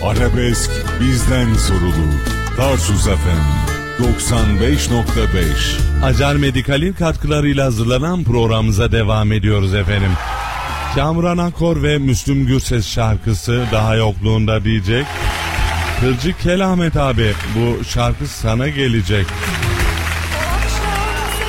Arabesk bizden sorulur. Tarsus FM 95.5. Acar Medikal'in katkılarıyla hazırlanan programımıza devam ediyoruz efendim. Kamuran Akkor ve Müslüm Gürses şarkısı Daha Yokluğunda diyecek. Kırcı Kelamet abi, bu şarkı sana gelecek.